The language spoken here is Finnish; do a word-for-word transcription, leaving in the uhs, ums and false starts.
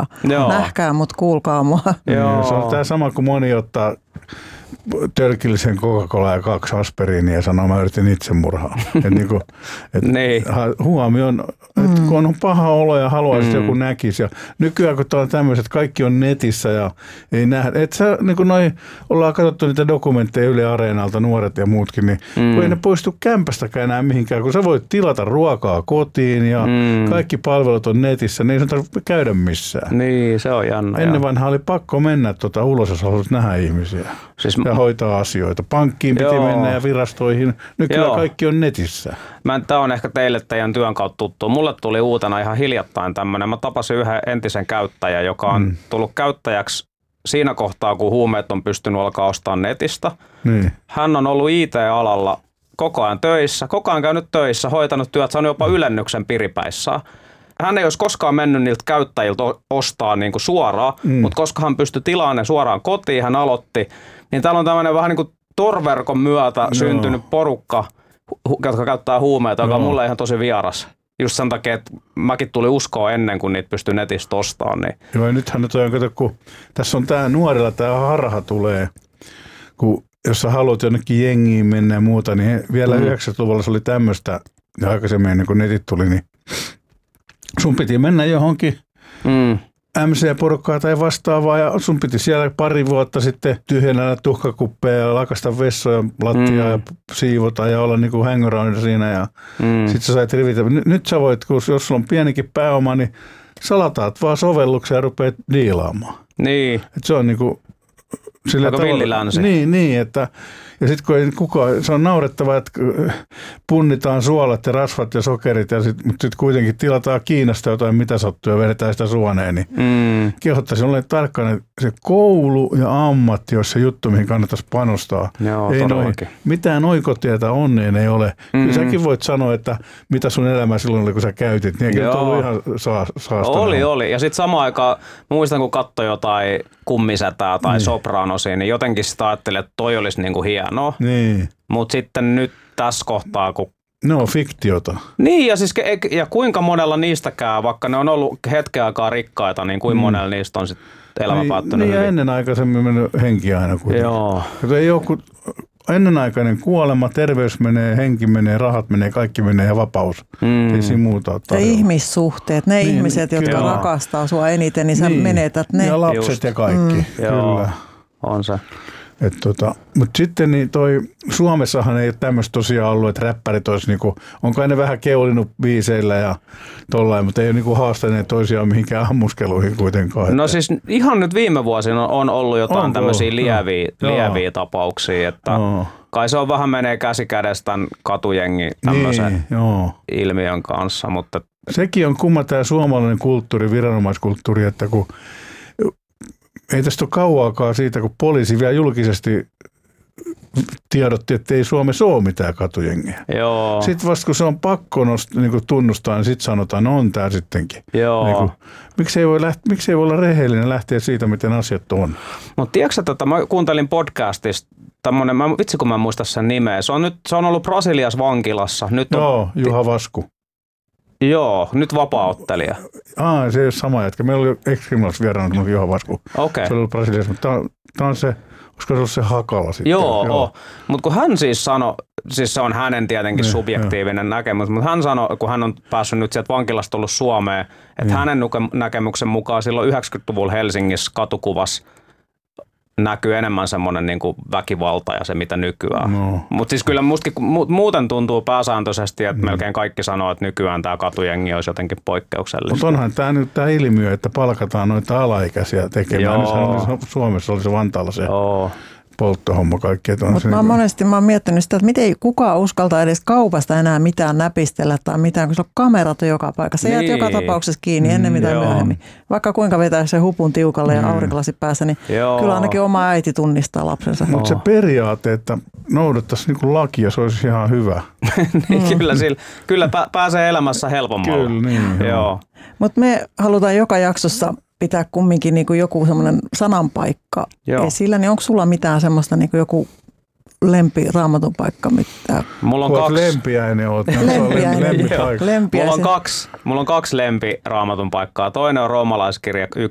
ja Joo. nähkää mut, kuulkaa mua. Joo. Se on tämä sama kuin moni ottaa tölkillisen Coca-Cola ja kaksi aspiriinia ja sanoo, mä yritin itsemurhaa. Et niinku, et niin. huomioon, että kun on paha olo ja haluaisi, että mm. joku näkisi. Ja nykyään kun on tämmöiset, kaikki on netissä ja ei nähdä. Et sä, niin kuin noi, ollaan katsottu niitä dokumentteja Yle Areenalta, nuoret ja muutkin, niin mm. kun ei ne poistu kämpästäkään enää mihinkään, kun sä voit tilata ruokaa kotiin ja mm. kaikki palvelut on netissä, niin ei sun tarvitse käydä missään. Niin, se on jännä. Ennen vanhaa oli pakko mennä tuota ulos, jos haluaisit nähdä ihmisiä. Siis ja hoitaa asioita. Pankkiin piti Joo. mennä ja virastoihin. Nykyään Joo. kaikki on netissä. Tämä on ehkä teille teidän työn kautta tuttu. Mulle tuli uutena ihan hiljattain tämmöinen. Mä tapasin yhden entisen käyttäjän, joka on mm. tullut käyttäjäksi siinä kohtaa, kun huumeet on pystynyt alkaa ostamaan netistä. Niin. Hän on ollut I T-alalla koko ajan töissä, koko ajan käynyt töissä, hoitanut työt, saanut jopa ylennyksen piripäissään. Hän ei olisi koskaan mennyt niiltä käyttäjiltä ostaa niin kuin suoraan, mm. mutta koska hän pystyi tilaamaan ne suoraan kotiin, hän aloitti. Niin täällä on tämmöinen vähän niin kuin torverkon myötä no. syntynyt porukka, jotka käyttää huumeita, joka no. on mulle ihan tosi vieras. Just sen takia, että mäkin tuli uskoa ennen kuin niitä pystyy netistä ostamaan. Niin. Joo, ja nythän nyt on, kato, kun tässä on tää nuorilla tämä harha tulee, kun jos sä haluat jonnekin jengiin mennä ja muuta, niin vielä mm. yhdeksänkymmentäluvulla se oli tämmöistä, ja aikaisemmin ennen kuin netit tuli, niin sun piti mennä johonkin mm. M C-porukkaa tai vastaavaa ja sun piti siellä pari vuotta sitten tyhjennellä tuhkakuppeja ja lakasta vessoja lattiaa mm. ja siivota ja olla niinku hangaround siinä ja mm. sit sä sait rivitä. N- nyt sä voit, kun jos sulla on pienikin pääoma, niin salataat vaan sovelluksia ja rupeat diilaamaan. Niin. Et se on niinku sillä aika villilänsi. Niin, niin, että ja sitten kun ei kukaan, se on naurettavaa, että punnitaan suolat ja rasvat ja sokerit, ja sit, mutta sitten kuitenkin tilataan Kiinasta jotain mitä sattuu ja vedetään sitä suoneen, niin mm. kehottaisin olemaan tarkkana, että se koulu ja ammatti, jos se juttu, mihin kannattaisi panostaa. Joo, ei noi, mitään oikotietä onneen ei ole. Mm. Kyllä säkin voit sanoa, että mitä sun elämä silloin oli, kun sä käytit, niin eikä ollut ihan saa, saasta. Oli, oli. Ja sitten samaan aikaan, muistan kun katsoi jotain kummisätää tai niin. sopranosia, niin jotenkin sitä ajattelin, että toi olisi niinku hienoa. Niin. Mutta sitten nyt tässä kohtaa, kun... No, fiktiota. Niin, ja, siis, ja kuinka monella niistäkään, vaikka ne on ollut hetken aikaa rikkaita, niin kuin mm. monella niistä on sitten elämä niin, päättynyt niin, hyvin. Ja ennen aikaisemmin mennyt henki aina kuitenkin. Joo. Ei joku ennenaikainen kuolema, terveys menee, henki menee, rahat menee, kaikki menee ja vapaus. Mm. Ei siinä muuta ole tarjolla. Ja ihmissuhteet, ne niin, ihmiset, jotka kyllä. rakastaa sua eniten, niin sä niin. menetät ne. Ja lapset Just. ja kaikki. Mm. Kyllä. Joo, on se. Tota, mutta sitten niin toi, Suomessahan ei ole tämmöistä tosiaan ollut, että räppärit olisi, niinku, on kai ne vähän keulinut biiseillä ja tollain, mutta ei ole niinku haastaneet toisiaan mihinkään ammuskeluihin kuitenkaan. No että. siis ihan nyt viime vuosina on ollut jotain tämmöisiä lieviä, lieviä tapauksia, että no. kai se on vähän menee käsi kädessä tämän katujengi tämmöisen niin, ilmiön kanssa. Mutta sekin on kumma tämä suomalainen kulttuuri, viranomaiskulttuuri, että kun ei tästä ole kauaakaan siitä, kun poliisi vielä julkisesti tiedotti, että ei Suomessa ole mitään katujengiä. Joo. Sitten vasta kun se on pakko nost, niin kuin tunnustaa, niin sitten sanotaan, no on tämä sittenkin. Joo. Niin kuin, miksi, ei voi läht- miksi ei voi olla rehellinen lähteä siitä, miten asiat on? Mutta tiedätkö, että mä kuuntelin podcastista, tämmönen, mä, vitsi kun mä en muista sen nimeä, se on, nyt, se on ollut Brasiliassa vankilassa. Nyt Joo, on, Juha Vasku. Joo, nyt vapaaottelija. Ah, se ei ole sama jätkä. Meillä oli ex-kriminaalis vieraana, mutta Juha Vasku. Okay. Se oli Brasiliassa, mutta tämä on, tämä on se, olisiko se ollut se Hakala sitten? Joo, Joo. mutta kun hän siis sanoi, siis se on hänen tietenkin ne, subjektiivinen jo. näkemys, mutta hän sanoi, kun hän on päässyt nyt sieltä vankilasta tullut Suomeen, että ja. hänen näkemyksen mukaan silloin yhdeksänkymmentäluvulla Helsingissä katukuvassa näkyy enemmän semmoinen niin kuin väkivalta ja se mitä nykyään. No. Mutta siis kyllä mustakin, muuten tuntuu pääsääntöisesti, että mm. melkein kaikki sanoo, että nykyään tämä katujengi olisi jotenkin poikkeuksellista. Mutta onhan tämä nyt tämä ilmiö, että palkataan noita alaikäisiä tekemään. Nythän Suomessa oli se Vantaalla se Joo. polttohomma kaikkea. Mutta mä oon monesti mä oon miettinyt sitä, että miten kukaan uskaltaa edes kaupasta enää mitään näpistellä tai mitään, kun se on kamerat on joka paikassa. Sä niin. jäät joka tapauksessa kiinni mm, ennen mitä myöhemmin. Vaikka kuinka vetää se hupun tiukalle ja mm. aurinkolasit päässä, niin joo. kyllä ainakin oma äiti tunnistaa lapsensa. Mutta se periaate, että noudattaisi niinku lakia, se olisi ihan hyvä. niin, mm. Kyllä, sillä, kyllä pääsee elämässä helpommalla. Kyllä, niin. Joo. Mutta me halutaan joka jaksossa pitää kumminkin niin kuin joku semmoinen sananpaikka Joo. esillä, niin onko sulla mitään semmoista niin kuin joku lempi raamatun paikka? Mitä? Mulla on kaksi. Lempiäinen oot. Lempiäinen. Mulla on kaksi, mulla on kaksi lempi raamatun paikkaa. Toinen on roomalaiskirja